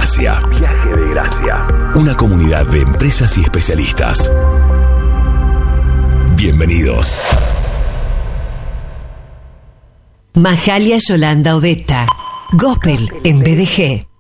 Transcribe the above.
Gracia. Viaje de Gracia. Una comunidad de empresas y especialistas. Bienvenidos. Mahalia Yolanda Odetta. Gospel en BDG.